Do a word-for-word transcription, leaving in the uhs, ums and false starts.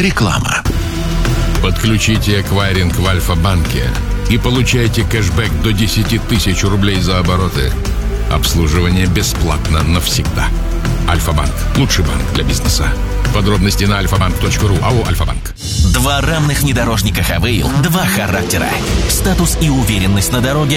Реклама. Подключите эквайринг в Альфа-банке и получайте кэшбэк до десять тысяч рублей за обороты. Обслуживание бесплатно навсегда. Альфа-банк. Лучший банк для бизнеса. Подробности на альфа банк точка ру. АО «Альфа-банк». Два равных внедорожника «Хавейл», два характера. Статус и уверенность на дороге